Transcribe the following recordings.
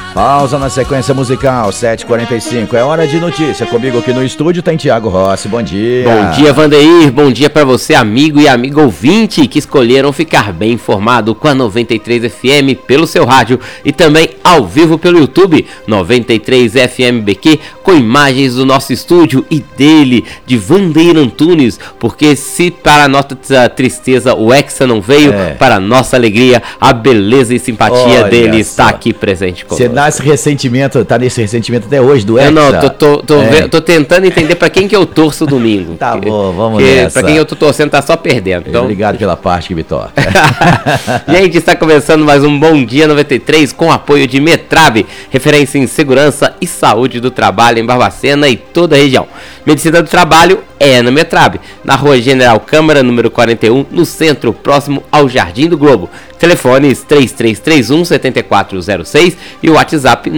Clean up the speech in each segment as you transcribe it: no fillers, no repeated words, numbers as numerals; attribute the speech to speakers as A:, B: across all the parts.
A: Pausa na sequência musical, 7h45. É hora de notícia. Comigo aqui no estúdio tem Thiago Rossi. Bom dia.
B: Bom dia, Vandeir. Bom dia para você, amigo e amiga ouvinte, que escolheram ficar bem informado com a 93 FM pelo seu rádio e também ao vivo pelo YouTube, 93 FM BQ, com imagens do nosso estúdio e dele, de Vandeir Antunes, porque se para a nossa tristeza o Hexa não veio, para a nossa alegria, a beleza e simpatia dele está aqui presente conosco.
A: Você dá esse ressentimento, tá nesse ressentimento até hoje do Hexa?
B: Eu não, tô tentando entender pra quem que eu torço domingo.
A: Tá bom, vamos nessa.
B: Pra quem eu tô torcendo tá só perdendo. Então...
A: Obrigado pela parte que me toca.
B: Gente, está começando mais um Bom Dia 93 com apoio de Metrab, referência em segurança e saúde do trabalho em Barbacena e toda a região. Medicina do trabalho é na Metrab, na Rua General Câmara, número 41, no centro, próximo ao Jardim do Globo. Telefones 3331-7406 e o WhatsApp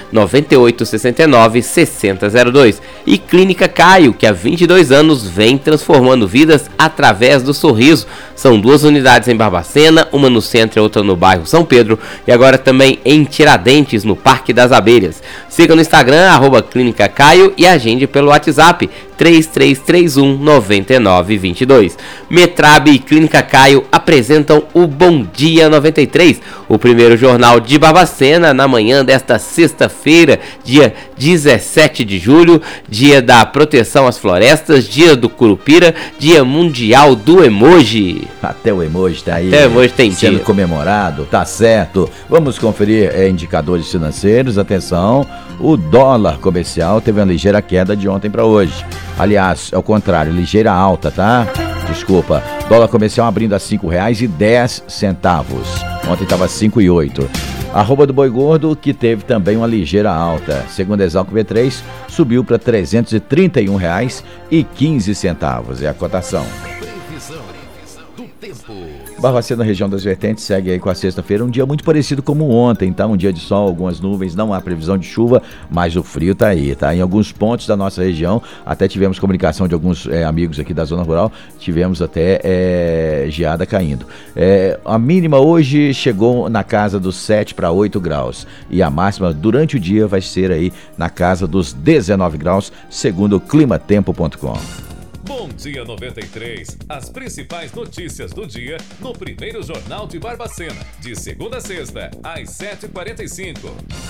B: 99869-6002. E Clínica Caio, que há 22 anos vem transformando vidas através do sorriso. São 2 unidades em Barbacena, uma no centro e outra no bairro São Pedro, e agora também em Tiradentes, no Parque das Abelhas. Siga no Instagram, @Clínica Caio, e agende pelo WhatsApp 3331-9922. Metrab e Clínica Caio apresentam o Bom Dia 93, o primeiro jornal de Barbacena, na manhã desta sexta-feira, dia 17 de julho, dia da proteção às florestas, dia do Curupira, dia mundial do emoji.
A: Até o emoji tá aí.
B: Até o emoji tem
A: sendo
B: dia.
A: comemorado, tá certo. Vamos conferir indicadores financeiros. Atenção, o dólar comercial teve uma ligeira queda de ontem para hoje. Aliás, é o contrário, ligeira alta, tá? Desculpa. Dólar comercial abrindo a R$ 5,10. Ontem estava 5,08. Arroba do boi gordo, que teve também uma ligeira alta. Segundo a Exalco V3, subiu para R$ 331,15. É a cotação.
C: Previsão do tempo.
A: Barbacena, região das Vertentes, segue aí com a sexta-feira, um dia muito parecido como ontem, tá? Um dia de sol, algumas nuvens, não há previsão de chuva, mas o frio tá aí, tá? Em alguns pontos da nossa região, até tivemos comunicação de alguns amigos aqui da zona rural, tivemos até geada caindo. A mínima hoje chegou na casa dos 7 para 8 graus, e a máxima durante o dia vai ser aí na casa dos 19 graus, segundo o climatempo.com.
C: Bom Dia 93, as principais notícias do dia no primeiro Jornal de Barbacena, de segunda a sexta, às 7h45.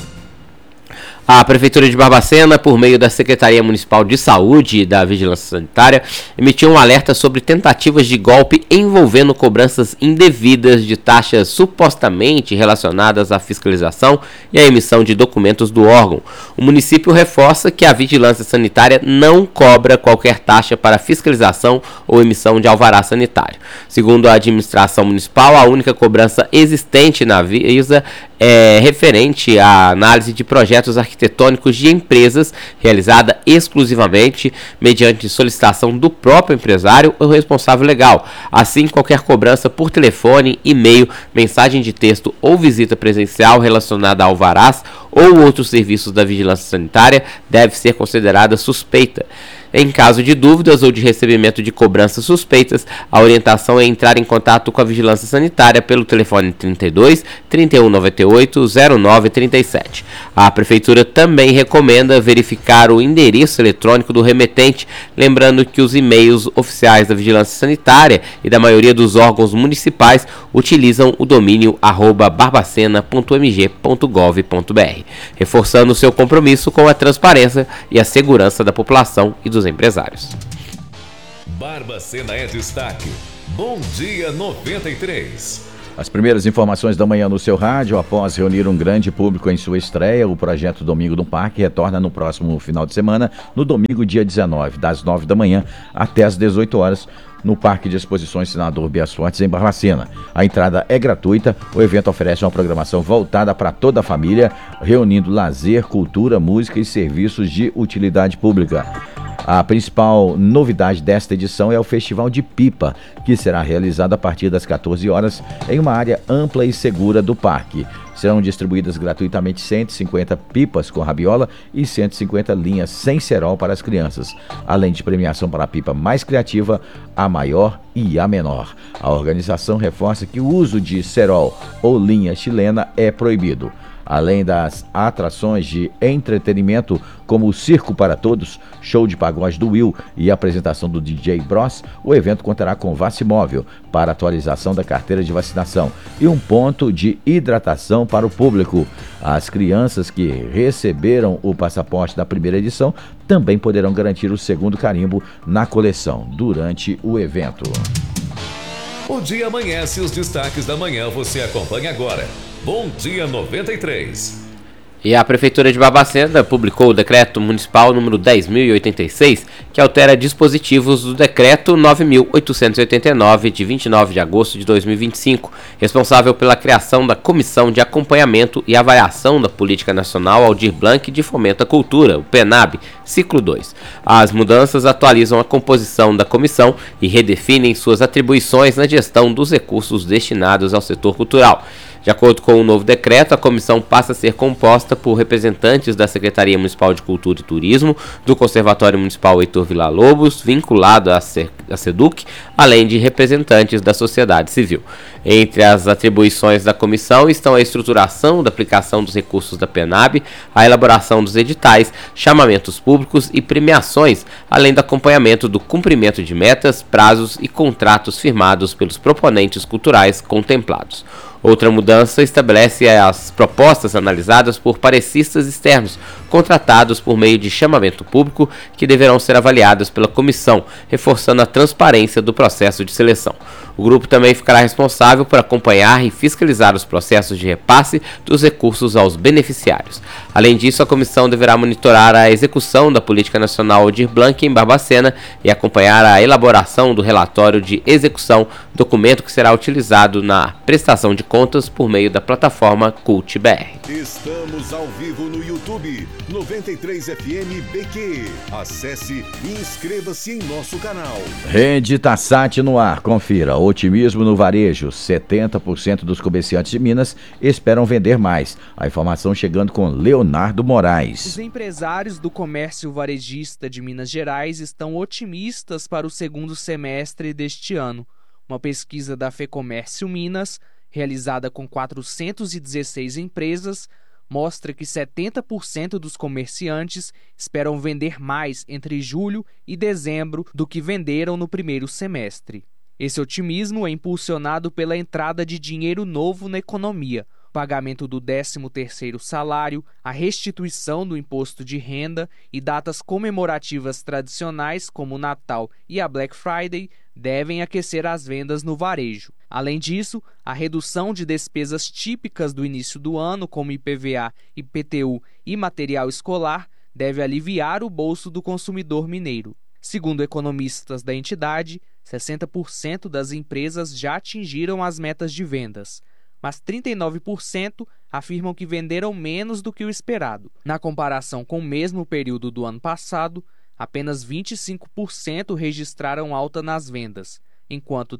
B: A Prefeitura de Barbacena, por meio da Secretaria Municipal de Saúde e da Vigilância Sanitária, emitiu um alerta sobre tentativas de golpe envolvendo cobranças indevidas de taxas supostamente relacionadas à fiscalização e à emissão de documentos do órgão. O município reforça que a Vigilância Sanitária não cobra qualquer taxa para fiscalização ou emissão de alvará sanitário. Segundo a administração municipal, a única cobrança existente na Visa é referente à análise de projetos arquitetônicos de empresas, realizada exclusivamente mediante solicitação do próprio empresário ou responsável legal. Assim, qualquer cobrança por telefone, e-mail, mensagem de texto ou visita presencial relacionada a alvarás ou outros serviços da vigilância sanitária deve ser considerada suspeita. Em caso de dúvidas ou de recebimento de cobranças suspeitas, a orientação é entrar em contato com a Vigilância Sanitária pelo telefone 32 3198 0937. A Prefeitura também recomenda verificar o endereço eletrônico do remetente, lembrando que os e-mails oficiais da Vigilância Sanitária e da maioria dos órgãos municipais utilizam o domínio @barbacena.mg.gov.br, reforçando seu compromisso com a transparência e a segurança da população e dos empresários.
C: Barbacena é destaque. Bom Dia 93.
A: As primeiras informações da manhã no seu rádio. Após reunir um grande público em sua estreia, o projeto Domingo no Parque retorna no próximo final de semana, no domingo, dia 19, das 9 da manhã até as 18 horas, no Parque de Exposições Senador Bias Fortes, em Barbacena. A entrada é gratuita. O evento oferece uma programação voltada para toda a família, reunindo lazer, cultura, música e serviços de utilidade pública. A principal novidade desta edição é o Festival de Pipa, que será realizado a partir das 14 horas em uma área ampla e segura do parque. Serão distribuídas gratuitamente 150 pipas com rabiola e 150 linhas sem cerol para as crianças, além de premiação para a pipa mais criativa, a maior e a menor. A organização reforça que o uso de cerol ou linha chilena é proibido. Além das atrações de entretenimento, como o Circo para Todos, show de pagode do Will e apresentação do DJ Bros, o evento contará com vacimóvel para atualização da carteira de vacinação e um ponto de hidratação para o público. As crianças que receberam o passaporte da primeira edição também poderão garantir o segundo carimbo na coleção durante o evento.
C: O dia amanhece e os destaques da manhã você acompanha agora. Bom Dia 93.
B: E a Prefeitura de Barbacena publicou o Decreto Municipal número 10.086, que altera dispositivos do Decreto 9.889, de 29 de agosto de 2025, responsável pela criação da Comissão de Acompanhamento e Avaliação da Política Nacional Aldir Blanc de Fomento à Cultura, o PENAB, Ciclo 2. As mudanças atualizam a composição da comissão e redefinem suas atribuições na gestão dos recursos destinados ao setor cultural. De acordo com o novo decreto, a comissão passa a ser composta por representantes da Secretaria Municipal de Cultura e Turismo, do Conservatório Municipal Heitor Villa-Lobos, vinculado à SEDUC, além de representantes da sociedade civil. Entre as atribuições da comissão estão a estruturação da aplicação dos recursos da PENAB, a elaboração dos editais, chamamentos públicos e premiações, além do acompanhamento do cumprimento de metas, prazos e contratos firmados pelos proponentes culturais contemplados. Outra mudança estabelece as propostas analisadas por parecistas externos, contratados por meio de chamamento público, que deverão ser avaliadas pela comissão, reforçando a transparência do processo de seleção. O grupo também ficará responsável por acompanhar e fiscalizar os processos de repasse dos recursos aos beneficiários. Além disso, a comissão deverá monitorar a execução da Política Nacional Aldir Blanc em Barbacena e acompanhar a elaboração do relatório de execução, documento que será utilizado na prestação de contas por meio da plataforma CultBR.
D: Estamos ao vivo no YouTube, 93FM BQ. Acesse e inscreva-se em nosso canal.
A: Rede Tassat no ar, confira. Otimismo no varejo, 70% dos comerciantes de Minas esperam vender mais. A informação chegando com Leonardo Moraes.
E: Os empresários do comércio varejista de Minas Gerais estão otimistas para o segundo semestre deste ano. Uma pesquisa da FEComércio Minas, realizada com 416 empresas, mostra que 70% dos comerciantes esperam vender mais entre julho e dezembro do que venderam no primeiro semestre. Esse otimismo é impulsionado pela entrada de dinheiro novo na economia, o pagamento do 13º salário, a restituição do imposto de renda e datas comemorativas tradicionais como o Natal e a Black Friday devem aquecer as vendas no varejo. Além disso, a redução de despesas típicas do início do ano, como IPVA, IPTU e material escolar, deve aliviar o bolso do consumidor mineiro. Segundo economistas da entidade, 60% das empresas já atingiram as metas de vendas, mas 39% afirmam que venderam menos do que o esperado. Na comparação com o mesmo período do ano passado, apenas 25% registraram alta nas vendas, enquanto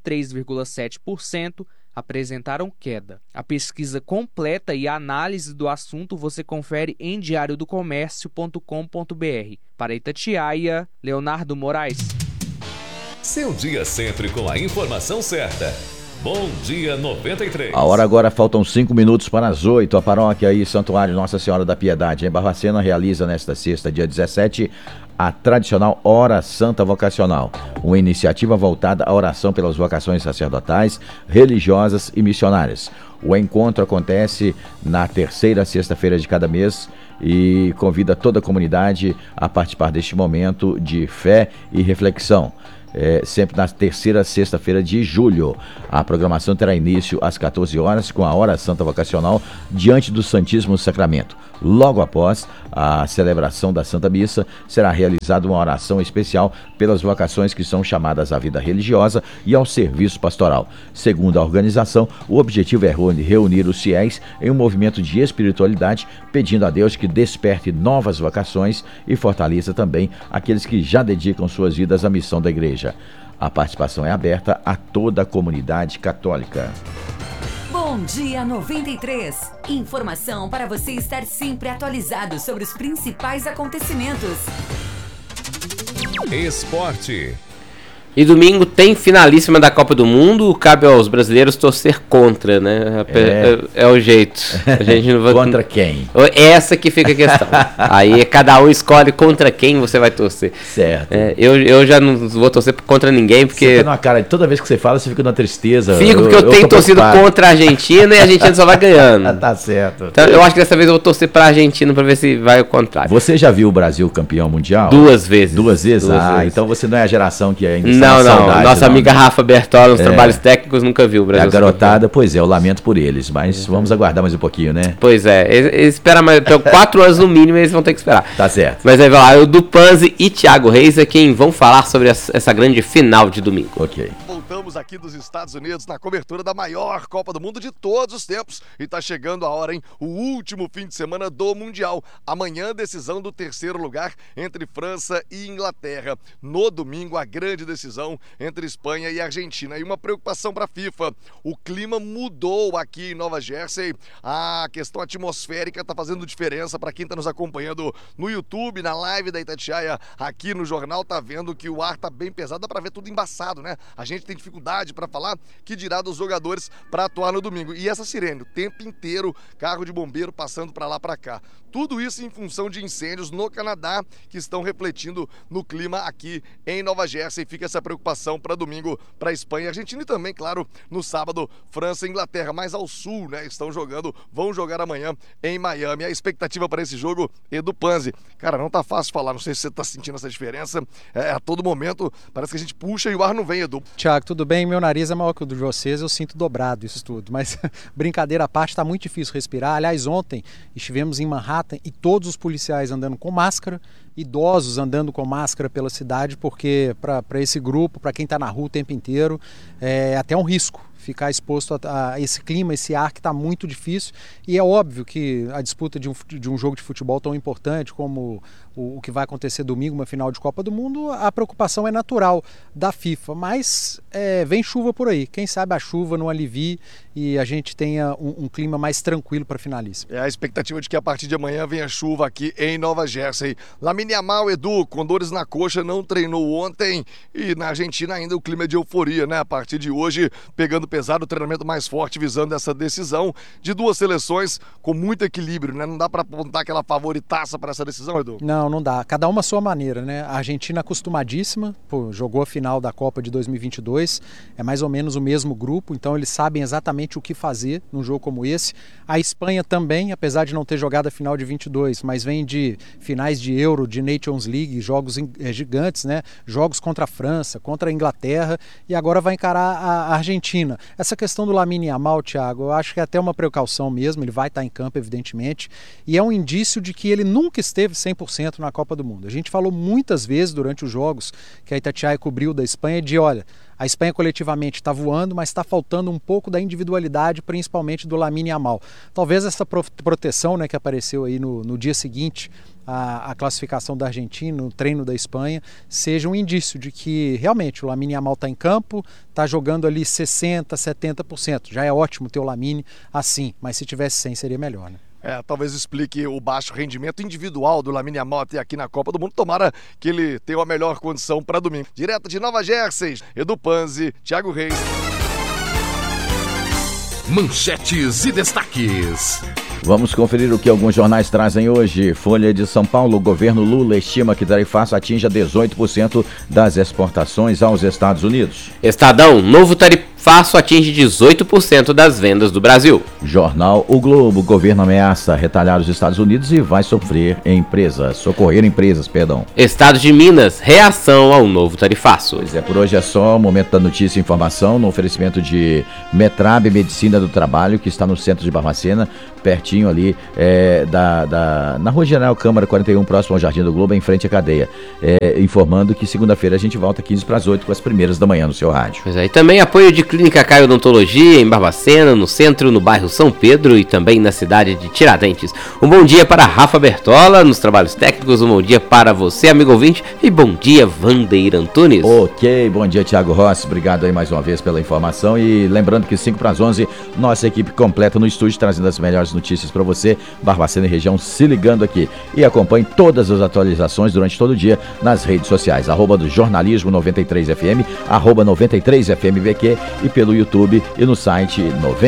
E: 33,7% apresentaram queda. A pesquisa completa e a análise do assunto você confere em diariodocomércio.com.br. Para Itatiaia, Leonardo Moraes.
C: Seu dia sempre com a informação certa. Bom Dia 93.
A: A hora agora, faltam 5 minutos para as 8. A paróquia e Santuário Nossa Senhora da Piedade em Barbacena realiza nesta sexta, dia 17, a tradicional Hora Santa Vocacional, uma iniciativa voltada à oração pelas vocações sacerdotais, religiosas e missionárias. O encontro acontece na terceira sexta-feira de cada mês e convida toda a comunidade a participar deste momento de fé e reflexão. Sempre na terceira sexta-feira de julho. A programação terá início às 14 horas com a Hora Santa Vocacional diante do Santíssimo Sacramento. Logo após a celebração da Santa Missa, será realizada uma oração especial pelas vocações que são chamadas à vida religiosa e ao serviço pastoral. Segundo a organização, o objetivo é reunir os fiéis em um movimento de espiritualidade, pedindo a Deus que desperte novas vocações e fortaleça também aqueles que já dedicam suas vidas à missão da igreja. A participação é aberta a toda a comunidade católica.
F: Bom Dia 93. Informação para você estar sempre atualizado sobre os principais acontecimentos.
C: Esporte.
B: E domingo tem finalíssima da Copa do Mundo, cabe aos brasileiros torcer contra, né? É o jeito. A gente não vai...
A: Contra quem?
B: Essa que fica a questão. Aí cada um escolhe contra quem você vai torcer.
A: Certo.
B: Eu já não vou torcer contra ninguém, porque...
A: Você fica numa cara, toda vez que você fala, você fica numa tristeza.
B: Fico, porque eu tenho torcido contra a Argentina e a Argentina só vai ganhando.
A: Tá certo.
B: Então eu acho que dessa vez eu vou torcer pra Argentina pra ver se vai ao contrário.
A: Você já viu o Brasil campeão mundial?
B: 2 vezes.
A: 2 vezes?
B: Duas vezes.
A: Então você não é a geração que ainda
B: Não.
A: saudade,
B: Nossa amiga Rafa Bertola, nos trabalhos técnicos, nunca viu o Brasil.
A: A garotada, pois é, eu lamento por eles, mas vamos aguardar mais um pouquinho, né?
B: Pois é, eles esperam mais, então 4 anos no mínimo eles vão ter que esperar.
A: Tá certo.
B: Mas aí vai lá, o Dupanzi e Thiago Reis é quem vão falar sobre essa grande final de domingo.
A: Ok.
G: Voltamos aqui dos Estados Unidos na cobertura da maior Copa do Mundo de todos os tempos. E tá chegando a hora, hein? O último fim de semana do Mundial. Amanhã, decisão do 3º lugar entre França e Inglaterra. No domingo, a grande decisão entre Espanha e Argentina. E uma preocupação para a FIFA. O clima mudou aqui em Nova Jersey. A questão atmosférica tá fazendo diferença para quem tá nos acompanhando no YouTube, na live da Itatiaia, aqui no jornal, tá vendo que o ar tá bem pesado. Dá para ver tudo embaçado, né? A gente tem dificuldade para falar, que dirá dos jogadores para atuar no domingo. E essa sirene, o tempo inteiro, carro de bombeiro passando para lá, para cá. Tudo isso em função de incêndios no Canadá, que estão refletindo no clima aqui em Nova Jersey. Fica essa preocupação para domingo, para Espanha e Argentina, e também, claro, no sábado, França e Inglaterra. Mais ao sul, né, vão jogar amanhã em Miami. A expectativa para esse jogo, Edu Panzi. Cara, não tá fácil falar, não sei se você tá sentindo essa diferença. A todo momento, parece que a gente puxa e o ar não vem, Edu.
H: Thiago, tudo bem? Meu nariz é maior que o de vocês, eu sinto dobrado isso tudo. Mas, brincadeira à parte, tá muito difícil respirar. Aliás, ontem estivemos em Manhattan e todos os policiais andando com máscara, idosos andando com máscara pela cidade, porque para esse grupo, para quem está na rua o tempo inteiro, é até um risco ficar exposto a esse clima, esse ar que está muito difícil. E é óbvio que a disputa de um jogo de futebol tão importante como o que vai acontecer domingo, uma final de Copa do Mundo, a preocupação é natural da FIFA, mas vem chuva por aí. Quem sabe a chuva não alivie e a gente tenha um clima mais tranquilo para a finalíssima.
G: É a expectativa de que a partir de amanhã venha chuva aqui em Nova Jersey. Lamine Yamal, Edu, com dores na coxa, não treinou ontem, e na Argentina ainda o clima é de euforia, né? A partir de hoje, pegando pesado, o treinamento mais forte visando essa decisão de 2 seleções com muito equilíbrio, né? Não dá para apontar aquela favoritaça para essa decisão, Edu?
H: Não dá. Cada uma a sua maneira, né? A Argentina acostumadíssima, jogou a final da Copa de 2022, é mais ou menos o mesmo grupo, então eles sabem exatamente o que fazer num jogo como esse. A Espanha também, apesar de não ter jogado a final de 22, mas vem de finais de Euro, de Nations League, jogos gigantes, né? Jogos contra a França, contra a Inglaterra, e agora vai encarar a Argentina. Essa questão do Lamine Yamal, Thiago, eu acho que é até uma precaução mesmo, ele vai estar em campo, evidentemente, e é um indício de que ele nunca esteve 100% na Copa do Mundo. A gente falou muitas vezes durante os jogos que a Itatiaia cobriu da Espanha de, olha, a Espanha coletivamente está voando, mas está faltando um pouco da individualidade, principalmente do Lamine Yamal. Talvez essa proteção, né, que apareceu aí no dia seguinte a classificação da Argentina, o treino da Espanha, seja um indício de que realmente o Lamine Yamal está em campo, está jogando ali 60%, 70%. Já é ótimo ter o Lamine assim, mas se tivesse 100 seria melhor, né?
G: Talvez explique o baixo rendimento individual do Lamine Yamal até aqui na Copa do Mundo. Tomara que ele tenha uma melhor condição para domingo. Direto de Nova Jersey, Edu Panzi, Thiago Reis.
D: Manchetes e destaques.
A: Vamos conferir o que alguns jornais trazem hoje. Folha de São Paulo, o governo Lula estima que tarifaço atinja 18% das exportações aos Estados Unidos.
B: Estadão, novo tarifaço atinge 18% das vendas do Brasil.
A: Jornal O Globo, o governo ameaça retalhar os Estados Unidos e vai socorrer empresas.
B: Estado de Minas, reação ao novo tarifaço.
A: Pois é, por hoje é só o Momento da Notícia e Informação, no oferecimento de Metrab Medicina do Trabalho, que está no centro de Barbacena, pertinho ali na Rua General Câmara 41, próximo ao Jardim do Globo, em frente à cadeia. Informando que segunda-feira a gente volta 7:15 com as primeiras da manhã no seu rádio.
B: Pois é, e também apoio de Clínica Caio Odontologia, em Barbacena, no centro, no bairro São Pedro e também na cidade de Tiradentes. Um bom dia para Rafa Bertola, nos trabalhos técnicos. Um bom dia para você, amigo ouvinte. E bom dia, Vandeir Antunes.
A: Ok, bom dia, Thiago Rossi. Obrigado aí mais uma vez pela informação. E lembrando que 5 para as 11, nossa equipe completa no estúdio, trazendo as melhores notícias para você. Barbacena e região se ligando aqui. E acompanhe todas as atualizações durante todo o dia nas redes sociais. @ do Jornalismo 93FM, @93FMBQ e pelo YouTube e no site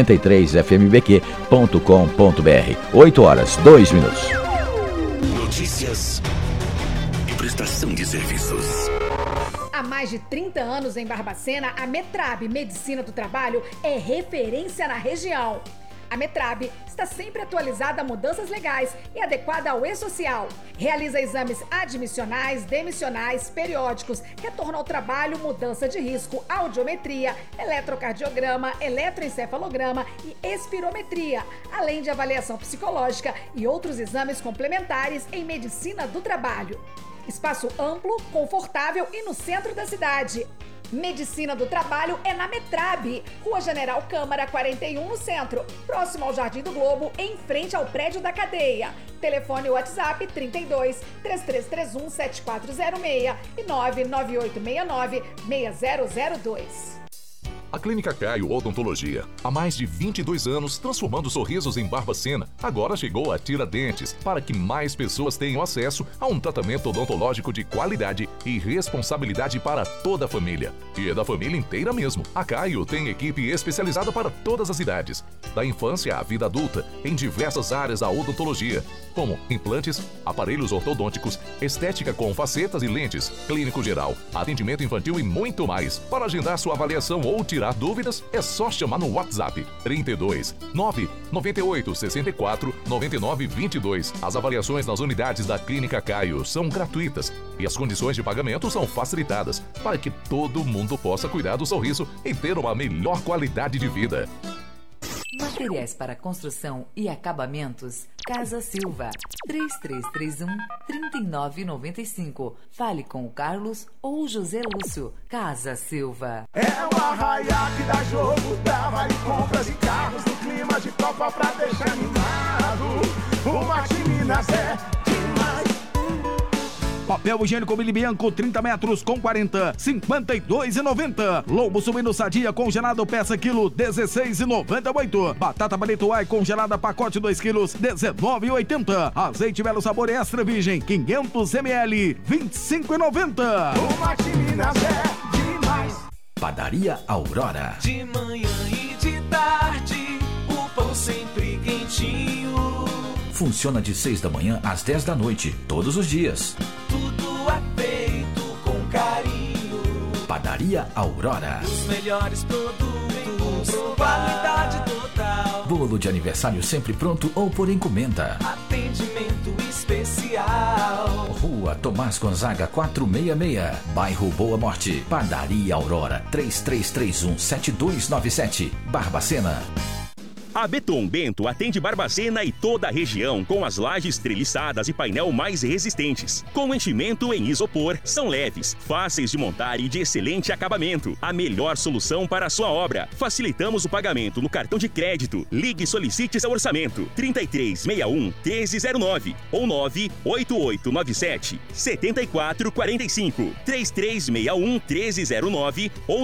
A: 93fmbq.com.br. 8h02.
I: Notícias e prestação de serviços.
J: Há mais de 30 anos em Barbacena, a Metrab Medicina do Trabalho é referência na região. A Metrab está sempre atualizada a mudanças legais e adequada ao e-social. Realiza exames admissionais, demissionais, periódicos, retorno ao trabalho, mudança de risco, audiometria, eletrocardiograma, eletroencefalograma e espirometria, além de avaliação psicológica e outros exames complementares em medicina do trabalho. Espaço amplo, confortável e no centro da cidade. Medicina do Trabalho é na Metrab, Rua General Câmara 41, no centro, próximo ao Jardim do Globo, em frente ao prédio da cadeia. Telefone WhatsApp 32 3331 7406 e 99869 6002.
K: A Clínica Caio Odontologia, há mais de 22 anos transformando sorrisos em Barbacena, agora chegou a Tiradentes, para que mais pessoas tenham acesso a um tratamento odontológico de qualidade e responsabilidade para toda a família. E é da família inteira mesmo. A Caio tem equipe especializada para todas as idades, da infância à vida adulta, em diversas áreas da odontologia, como implantes, aparelhos ortodônticos, estética com facetas e lentes, clínico geral, atendimento infantil e muito mais. Para agendar sua avaliação ou tirar dúvidas, é só chamar no WhatsApp 32 998 64 99 22. As avaliações nas unidades da Clínica Caio são gratuitas e as condições de pagamento são facilitadas para que todo mundo possa cuidar do sorriso e ter uma melhor qualidade de vida.
F: Materiais para construção e acabamentos, Casa Silva, 3331-3995. Fale com o Carlos ou o José Lúcio. Casa Silva.
L: É o arraiá que dá jogo, dá vale compras e carros no clima de Copa pra deixar animado. O Mate Minas é demais.
M: Papel higiênico Mili Bianco, 30 metros com 40, 52,90. Lobo suíno sadia congelado peça quilo, 16,98. Batata paleta uai congelada pacote 2 quilos, 19,80. Azeite Belo Sabor extra virgem, 500 ml, 25,90.
L: O Mate Minas é demais.
I: Padaria Aurora.
N: De manhã e de tarde, o pão sempre quentinho.
I: Funciona de 6 da manhã às 10 da noite, todos os dias.
N: Tudo é feito com carinho.
I: Padaria Aurora.
N: Os melhores produtos, qualidade total.
I: Bolo de aniversário sempre pronto ou por encomenda.
N: Atendimento especial.
I: Rua Tomás Gonzaga 466, bairro Boa Morte. Padaria Aurora, 3331-7297, Barbacena.
O: A Beton Bento atende Barbacena e toda a região com as lajes treliçadas e painel mais resistentes. Com enchimento em isopor, são leves, fáceis de montar e de excelente acabamento. A melhor solução para a sua obra. Facilitamos o pagamento no cartão de crédito. Ligue e solicite seu orçamento. 3361-1309 ou 98897-7445. 3361-1309 ou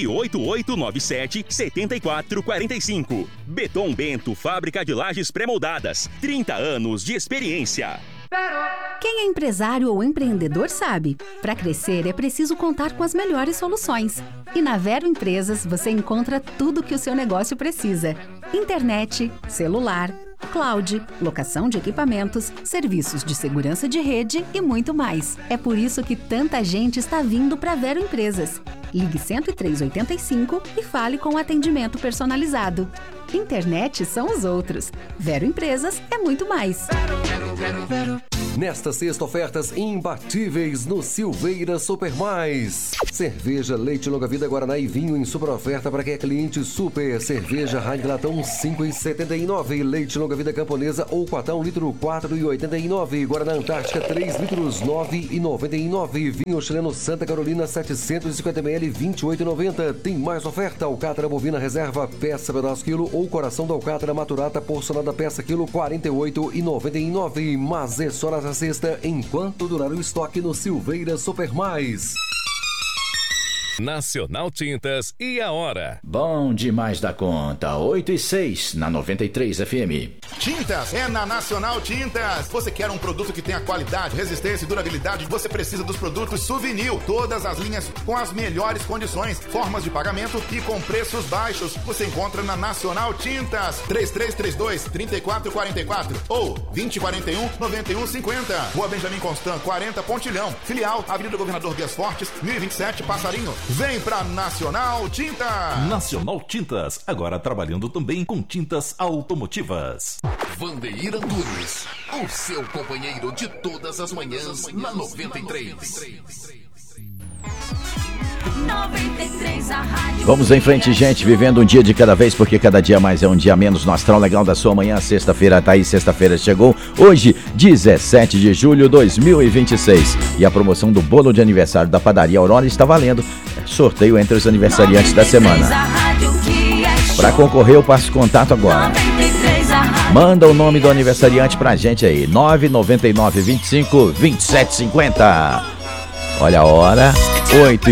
O: 98897-7445. Beton Bento, fábrica de lajes pré-moldadas. 30 anos de experiência.
P: Quem é empresário ou empreendedor sabe, para crescer é preciso contar com as melhores soluções. E na Vero Empresas você encontra tudo que o seu negócio precisa. Internet, celular, cloud, locação de equipamentos, serviços de segurança de rede e muito mais. É por isso que tanta gente está vindo para Vero Empresas. Ligue 10385 e fale com atendimento personalizado. Internet são os outros. Vero Empresas é muito mais. Vero.
Q: Nesta sexta, ofertas imbatíveis no Silveira Super Mais. Cerveja, leite longa-vida, Guaraná e vinho em super oferta para quem é cliente super. Cerveja Heineken Latão 5,79. Leite longa-vida camponesa ou Quatão litro 4,89. Guaraná Antártica 3 litros 9,99. Vinho chileno Santa Carolina 750 ml 28,90. Tem mais oferta. Alcatra bovina reserva peça pedaço quilo ou coração da alcatra maturata porcionada peça quilo 48,99. Mas é só nessa sexta enquanto durar o estoque no Silveira Super Mais.
C: Nacional Tintas e a hora.
A: Bom demais da conta, 8h06 na 93 FM.
R: Tintas é na Nacional Tintas. Você quer um produto que tenha qualidade, resistência e durabilidade? Você precisa dos produtos Souvenir. Todas as linhas com as melhores condições, formas de pagamento e com preços baixos. Você encontra na Nacional Tintas. 3332-3444 ou 2041-9150. Rua Benjamin Constant, 40 Pontilhão. Filial, Avenida Governador Dias Fortes, 1027 Passarinho. Vem pra Nacional Tintas!
K: Nacional Tintas, agora trabalhando também com tintas automotivas.
S: Vandeir Antunes, o seu companheiro de todas as manhãs na 93.
F: 93, a rádio.
A: Vamos em frente, gente, vivendo um dia de cada vez, porque cada dia mais é um dia menos. No Astral Legal da sua manhã, sexta-feira tá aí, sexta-feira chegou. Hoje, 17 de julho de 2026. E a promoção do bolo de aniversário da Padaria Aurora está valendo. Sorteio entre os aniversariantes da semana. Para concorrer, eu passo contato agora. Manda o nome do aniversariante pra gente aí, 999 25 2750. Olha a hora, 8h